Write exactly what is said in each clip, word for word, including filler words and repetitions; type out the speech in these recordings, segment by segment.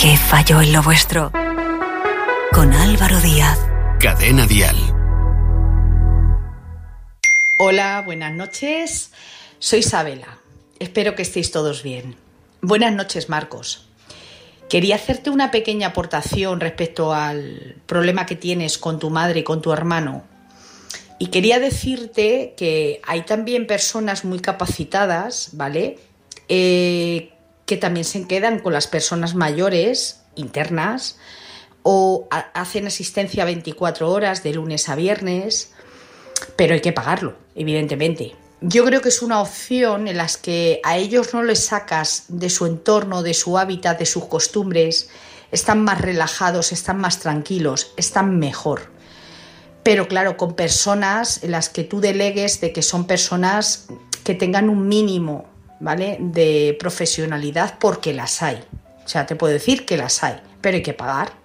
¿Qué falló en lo vuestro? Con Álvaro Díaz. Cadena Dial. Hola, buenas noches. Soy Isabela. Espero que estéis todos bien. Buenas noches, Marcos. Quería hacerte una pequeña aportación respecto al problema que tienes con tu madre y con tu hermano. Y quería decirte que hay también personas muy capacitadas, ¿vale? Eh, que también se quedan con las personas mayores, internas, o a- hacen asistencia veinticuatro horas de lunes a viernes, pero hay que pagarlo, evidentemente. Yo creo que es una opción en las que a ellos no les sacas de su entorno, de su hábitat, de sus costumbres, están más relajados, están más tranquilos, están mejor. Pero claro, con personas en las que tú delegues de que son personas que tengan un mínimo, ¿vale?, de profesionalidad, porque las hay. O sea, te puedo decir que las hay, pero hay que pagar.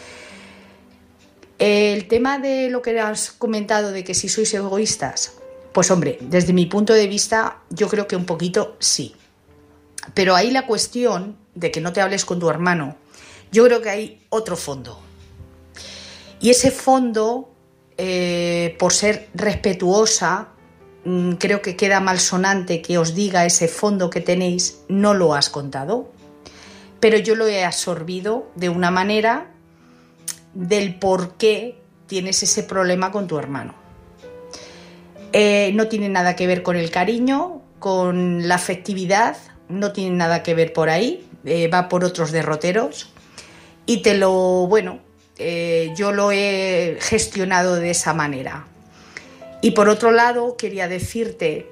El tema de lo que has comentado de que si sois egoístas, pues hombre, desde mi punto de vista, yo creo que un poquito sí. Pero ahí la cuestión de que no te hables con tu hermano, yo creo que hay otro fondo. Y ese fondo, eh, por ser respetuosa, mmm, creo que queda malsonante que os diga ese fondo que tenéis, no lo has contado. Pero yo lo he absorbido de una manera del por qué tienes ese problema con tu hermano. Eh, no tiene nada que ver con el cariño, con la afectividad, no tiene nada que ver por ahí, eh, va por otros derroteros. Y te lo, bueno, eh, yo lo he gestionado de esa manera. Y por otro lado, quería decirte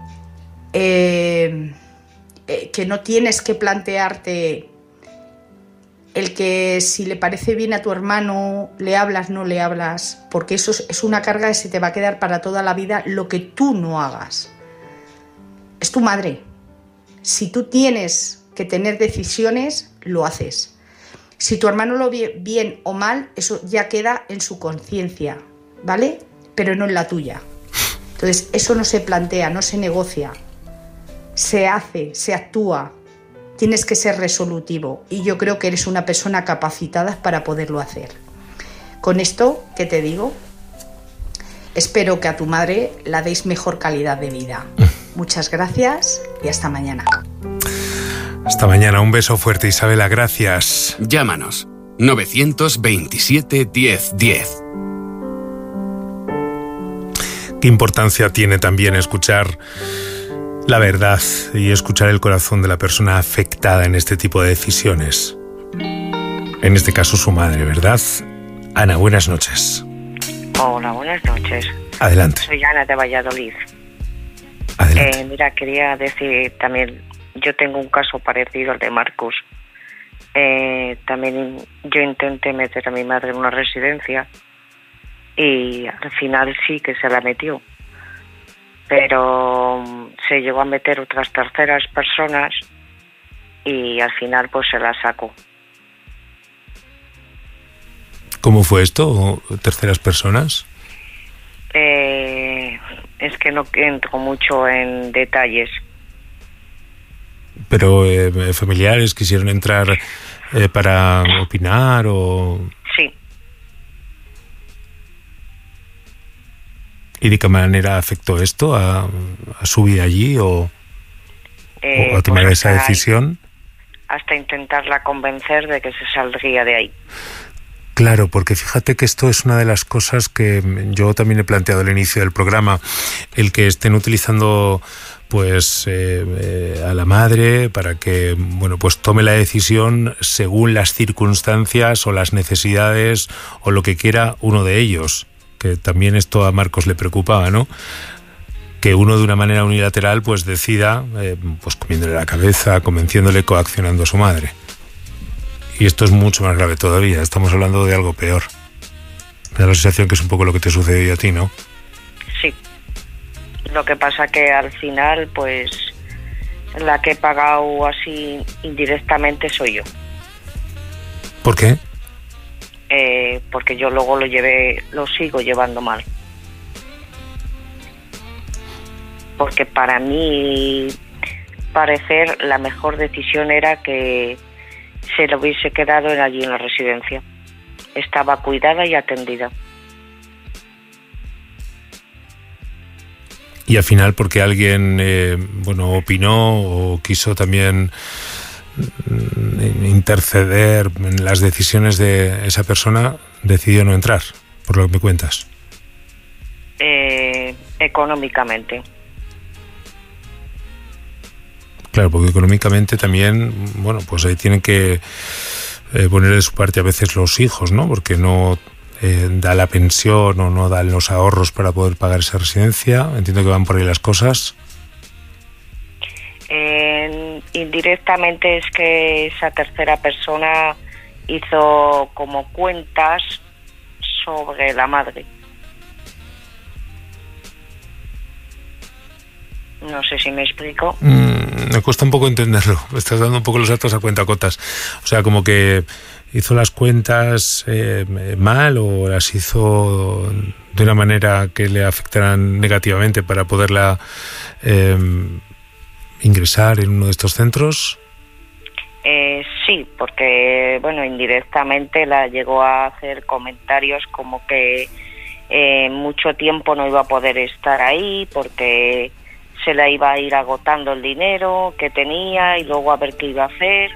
eh, eh, que no tienes que plantearte el que si le parece bien a tu hermano, le hablas, no le hablas, porque eso es, es una carga que se te va a quedar para toda la vida lo que tú no hagas. Es tu madre. Si tú tienes que tener decisiones, lo haces. Si tu hermano lo ve bien o mal, eso ya queda en su conciencia, ¿vale? Pero no en la tuya. Entonces, eso no se plantea, no se negocia. Se hace, se actúa. Tienes que ser resolutivo y yo creo que eres una persona capacitada para poderlo hacer. Con esto, ¿qué te digo? Espero que a tu madre la deis mejor calidad de vida. Muchas gracias y hasta mañana. Hasta mañana, un beso fuerte, Isabela, gracias. Llámanos nueve veintisiete diez diez. Qué importancia tiene también escuchar la verdad y escuchar el corazón de la persona afectada en este tipo de decisiones. En este caso su madre, ¿verdad? Ana, buenas noches. Hola, buenas noches. Adelante. Soy Ana de Valladolid. Adelante. Eh, mira, quería decir también, yo tengo un caso parecido al de Marcos. Eh, también yo intenté meter a mi madre en una residencia y al final sí que se la metió. Pero se llegó a meter otras terceras personas y al final pues se la sacó. ¿Cómo fue esto? ¿Terceras personas? Eh, es que no entro mucho en detalles. ¿Pero eh, familiares quisieron entrar eh, para opinar o...? Sí. ¿Y de qué manera afectó esto a, a su vida allí o, Eh, o a tomar pues esa hasta, decisión? hasta intentarla convencer de que se saldría de ahí. Claro, porque fíjate que esto es una de las cosas que yo también he planteado al inicio del programa, el que estén utilizando pues eh, eh, a la madre para que bueno pues tome la decisión según las circunstancias o las necesidades o lo que quiera uno de ellos. Que también esto a Marcos le preocupaba, ¿no? Que uno de una manera unilateral pues decida, eh, pues comiéndole la cabeza, convenciéndole, coaccionando a su madre. Y esto es mucho más grave todavía, estamos hablando de algo peor. Me da la sensación que es un poco lo que te sucedió a ti, ¿no? Sí. Lo que pasa que al final, pues, la que he pagado así indirectamente soy yo. ¿Por qué? Eh, porque yo luego lo llevé, lo sigo llevando mal. Porque para mí, parecer, la mejor decisión era que, se lo hubiese quedado en allí en la residencia. Estaba cuidada y atendida. Y al final, porque alguien eh, bueno, opinó o quiso también interceder en las decisiones de esa persona, decidió no entrar, por lo que me cuentas. Eh, económicamente. Claro, porque económicamente también, bueno, pues ahí tienen que eh, poner de su parte a veces los hijos, ¿no? Porque no eh, da la pensión o no dan los ahorros para poder pagar esa residencia. Entiendo que van por ahí las cosas. Eh, indirectamente es que esa tercera persona hizo como cuentas sobre la madre. No sé si me explico. Mm, me cuesta un poco entenderlo. Me estás dando un poco los datos a cuentagotas. O sea, como que hizo las cuentas eh, mal o las hizo de una manera que le afectaran negativamente para poderla eh, ingresar en uno de estos centros. Eh, sí, porque, bueno, indirectamente la llegó a hacer comentarios como que eh, mucho tiempo no iba a poder estar ahí porque se la iba a ir agotando el dinero que tenía y luego a ver qué iba a hacer.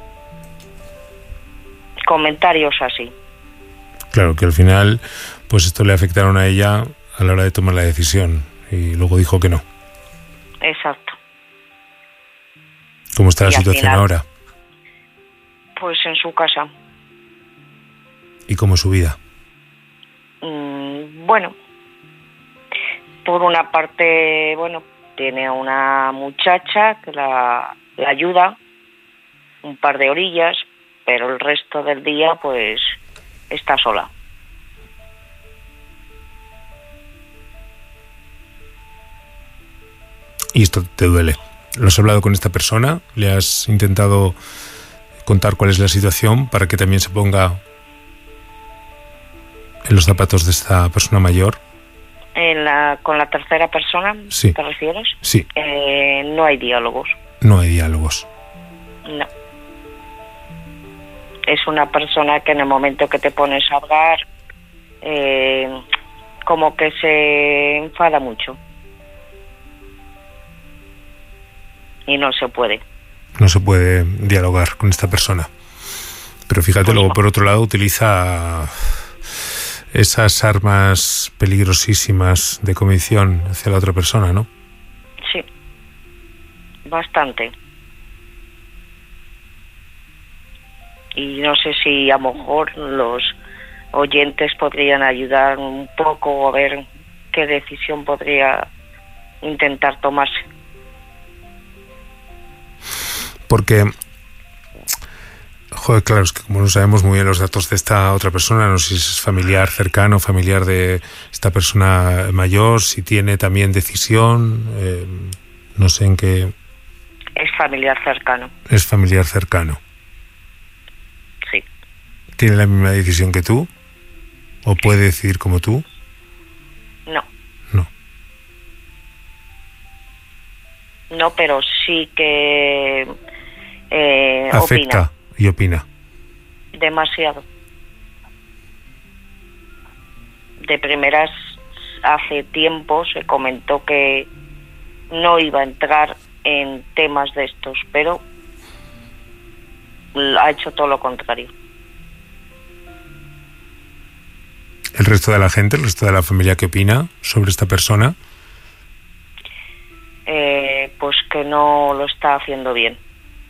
Comentarios así. Claro, que al final, pues esto le afectaron a ella a la hora de tomar la decisión y luego dijo que no. Exacto. ¿Cómo está la y situación final, ahora? Pues en su casa. ¿Y cómo es su vida? Mm, bueno, por una parte, bueno, tiene una muchacha que la, la ayuda, un par de orillas, pero el resto del día, pues, está sola. Y esto te duele. ¿Lo has hablado con esta persona? ¿Le has intentado contar cuál es la situación para que también se ponga en los zapatos de esta persona mayor? En la, con la tercera persona, sí. ¿te refieres? Sí. Eh, no hay diálogos. No hay diálogos. No. Es una persona que en el momento que te pones a hablar, eh, como que se enfada mucho. Y no se puede. No se puede dialogar con esta persona. Pero fíjate, pues luego no. Por otro lado utiliza esas armas peligrosísimas de convicción hacia la otra persona, ¿no? Sí, bastante. Y no sé si a lo mejor los oyentes podrían ayudar un poco a ver qué decisión podría intentar tomarse. Porque, joder, claro, es que como no sabemos muy bien los datos de esta otra persona, no sé si es familiar cercano, familiar de esta persona mayor, si tiene también decisión, eh, no sé en qué... Es familiar cercano. Es familiar cercano. Sí. ¿Tiene la misma decisión que tú? ¿O puede decidir como tú? No. No. No, pero sí que eh, afecta opina. Y opina. Demasiado. De primeras, hace tiempo se comentó que no iba a entrar en temas de estos, pero ha hecho todo lo contrario. ¿El resto de la gente, el resto de la familia, qué opina sobre esta persona? Eh, pues que no lo está haciendo bien.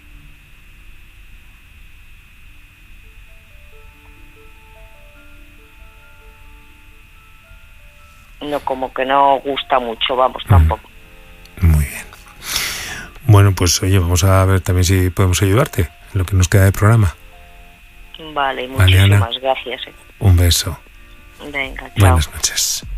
No, como que no gusta mucho, vamos, tampoco. Muy bien. Bueno, pues oye, vamos a ver también si podemos ayudarte en lo que nos queda de programa. Vale, muchísimas vale, gracias. Eh. Un beso. Venga, chao. Buenas noches.